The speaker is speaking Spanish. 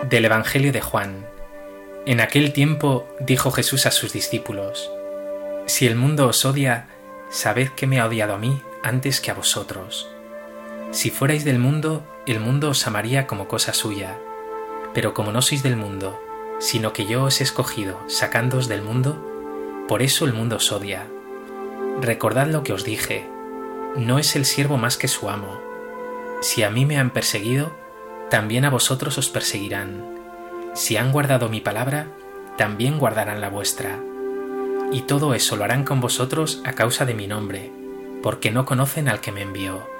Del Evangelio de Juan. En aquel tiempo dijo Jesús a sus discípulos: Si el mundo os odia, sabed que me ha odiado a mí antes que a vosotros. Si fuerais del mundo, el mundo os amaría como cosa suya. Pero como no sois del mundo, sino que yo os he escogido sacándoos del mundo, por eso el mundo os odia. Recordad lo que os dije: no es el siervo más que su amo. Si a mí me han perseguido, también a vosotros os perseguirán. Si han guardado mi palabra, también guardarán la vuestra. Y todo eso lo harán con vosotros a causa de mi nombre, porque no conocen al que me envió.